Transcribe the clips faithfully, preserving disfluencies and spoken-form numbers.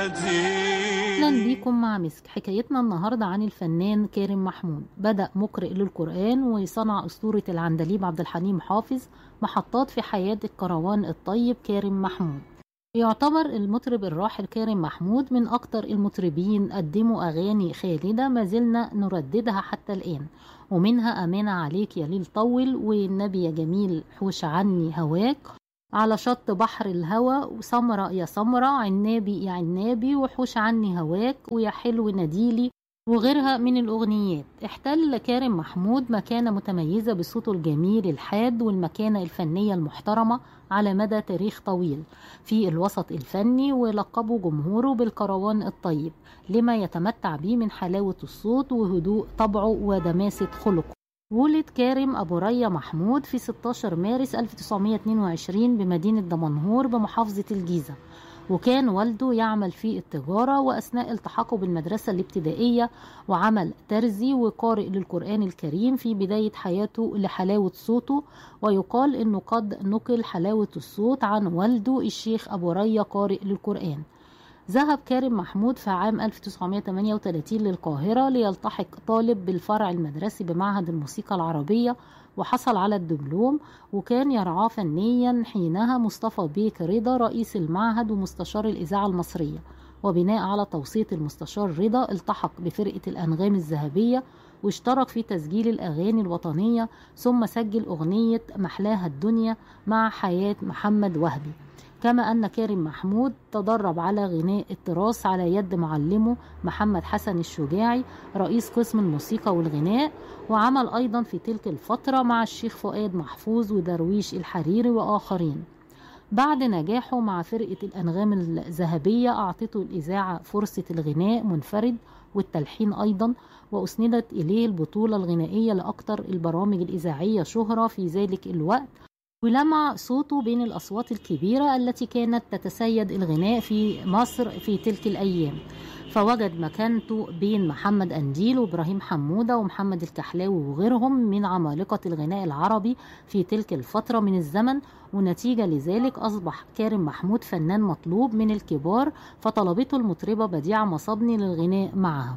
أهلا بيكم مع مسك. حكايتنا النهاردة عن الفنان كارم محمود. بدأ مقرئ للقرآن وصنع أسطورة العندليب عبد الحليم حافظ محطات في حياة الكروان الطيب كارم محمود. يعتبر المطرب الراحل كارم محمود من أكتر المطربين قدموا أغاني خالدة ما زلنا نرددها حتى الآن، ومنها أمانة عليك يا ليل طول، والنبي يا جميل حوش عني هواك، على شط بحر الهوى، وسمرة يا سمرة، عنابي يا عنابي، وحوش عني هواك، ويا حلو نديلي، وغيرها من الأغنيات. احتل كارم محمود مكانة متميزة بصوته الجميل الحاد والمكانة الفنية المحترمة على مدى تاريخ طويل في الوسط الفني، ولقبه جمهوره بالكروان الطيب لما يتمتع به من حلاوة الصوت وهدوء طبعه ودماسة خلقه. ولد كارم أبو ريا محمود في ستاشر مارس ألف وتسعمائة واثنين وعشرين بمدينة دمنهور بمحافظة الجيزة، وكان والده يعمل في التجارة، وأثناء التحاقه بالمدرسة الابتدائية وعمل ترزي وقارئ للقرآن الكريم في بداية حياته لحلاوة صوته، ويقال أنه قد نقل حلاوة الصوت عن والده الشيخ أبو ريا قارئ للقرآن. ذهب كارم محمود في عام ألف وتسعمائة وثمانية وثلاثين للقاهرة ليلتحق طالب بالفرع المدرسي بمعهد الموسيقى العربية، وحصل على الدبلوم، وكان يرعاه فنيا حينها مصطفى بيك رضا رئيس المعهد ومستشار الإذاعة المصرية. وبناء على توصية المستشار رضا التحق بفرقة الأنغام الذهبية واشترك في تسجيل الأغاني الوطنية، ثم سجل أغنية محلاها الدنيا مع حياة محمد وهبي. كما أن كارم محمود تدرب على غناء التراث على يد معلمه محمد حسن الشجاعي رئيس قسم الموسيقى والغناء، وعمل أيضا في تلك الفترة مع الشيخ فؤاد محفوظ ودرويش الحريري وآخرين. بعد نجاحه مع فرقة الأنغام الذهبية أعطته الإذاعة فرصة الغناء منفرد والتلحين أيضا، وأسندت إليه البطولة الغنائية لأكثر البرامج الإذاعية شهرة في ذلك الوقت، ولمع صوته بين الأصوات الكبيرة التي كانت تتسيد الغناء في مصر في تلك الأيام، فوجد مكانته بين محمد أنديل وإبراهيم حمودة ومحمد الكحلاوي وغيرهم من عمالقة الغناء العربي في تلك الفترة من الزمن. ونتيجة لذلك أصبح كارم محمود فنان مطلوب من الكبار، فطلبته المطربة بديعة مصابني للغناء معها.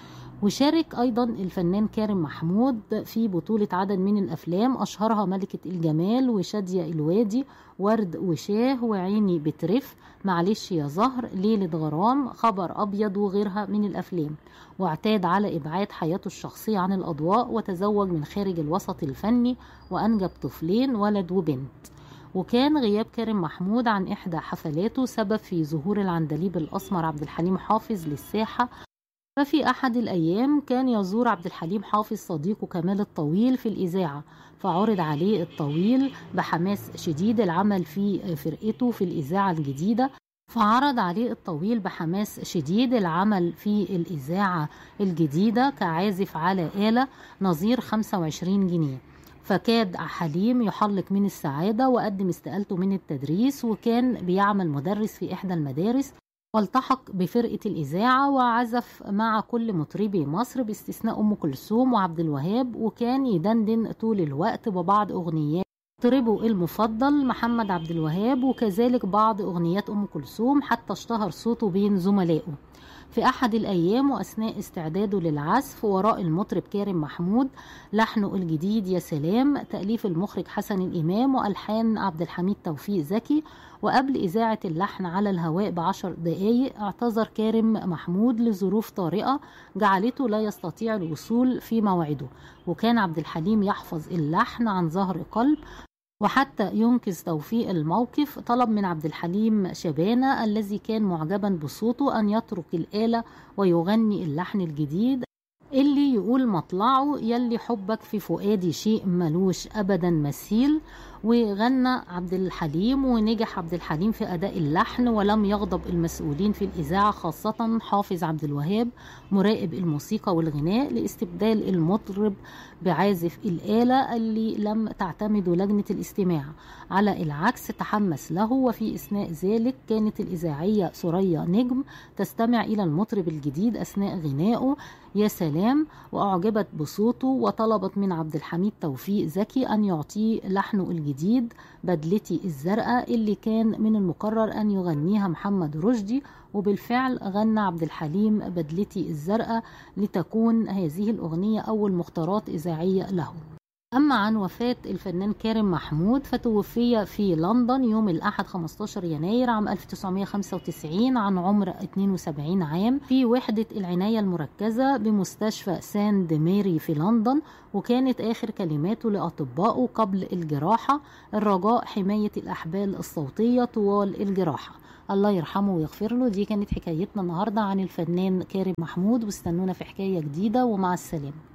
وشارك أيضا الفنان كارم محمود في بطولة عدد من الأفلام أشهرها ملكة الجمال وشادية الوادي، ورد وشاه، وعيني بترف، معلش يا زهر، ليلة غرام، خبر أبيض، وغيرها من الأفلام. واعتاد على إبعاد حياته الشخصية عن الأضواء، وتزوج من خارج الوسط الفني وأنجب طفلين ولد وبنت. وكان غياب كارم محمود عن إحدى حفلاته سبب في ظهور العندليب الأسمر عبد الحليم حافظ للساحة. ففي أحد الأيام كان يزور عبد الحليم حافظ صديقه كمال الطويل في الإذاعة، فعرض عليه الطويل بحماس شديد العمل في فرقته في الإذاعة الجديدة فعرض عليه الطويل بحماس شديد العمل في الإذاعة الجديدة كعازف على آلة نظير خمسة وعشرين جنيه. فكاد حليم يحلق من السعادة وقدم استقالته من التدريس، وكان بيعمل مدرس في إحدى المدارس، والتحق بفرقة الإذاعة وعزف مع كل مطربي مصر باستثناء أم كلثوم وعبد الوهاب، وكان يدندن طول الوقت ببعض أغنيات مطربه المفضل محمد عبد الوهاب، وكذلك بعض أغنيات أم كلثوم، حتى اشتهر صوته بين زملائه. في أحد الأيام وأثناء استعداده للعزف وراء المطرب كارم محمود لحنه الجديد يا سلام، تأليف المخرج حسن الإمام وألحان عبد الحميد توفيق زكي، وقبل إذاعة اللحن على الهواء بعشر دقايق اعتذر كارم محمود لظروف طارئة جعلته لا يستطيع الوصول في موعده، وكان عبد الحليم يحفظ اللحن عن ظهر قلب. وحتى ينقذ توفيق الموقف طلب من عبد الحليم شبانة الذي كان معجبا بصوته أن يترك الآلة ويغني اللحن الجديد اللي يقول مطلعه يلي حبك في فؤادي شيء ملوش أبدا مثيل. وغنى عبد الحليم ونجح عبد الحليم في أداء اللحن، ولم يغضب المسؤولين في الإذاعة خاصة حافظ عبد الوهاب مراقب الموسيقى والغناء لاستبدال المطرب بعازف الآلة اللي لم تعتمد لجنة الاستماع، على العكس تحمس له. وفي أثناء ذلك كانت الإذاعية ثريا نجم تستمع إلى المطرب الجديد أثناء غنائه يا سلام وأعجبت بصوته، وطلبت من عبد الحميد توفيق زكي أن يعطيه لحنه الجديد الجديد بدلتي الزرقاء اللي كان من المقرر أن يغنيها محمد رشدي، وبالفعل غنى عبد الحليم بدلتي الزرقاء لتكون هذه الأغنية أول مختارات إذاعية له. أما عن وفاة الفنان كارم محمود فتوفي في لندن يوم الأحد خمستاشر يناير عام ألف وتسعمائة وخمسة وتسعين عن عمر اثنين وسبعين عام في وحدة العناية المركزة بمستشفى ساند ماري في لندن، وكانت آخر كلماته لأطبائه قبل الجراحة: الرجاء حماية الأحبال الصوتية طوال الجراحة. الله يرحمه ويغفر له. دي كانت حكايتنا النهاردة عن الفنان كارم محمود، واستنونا في حكاية جديدة، ومع السلامة.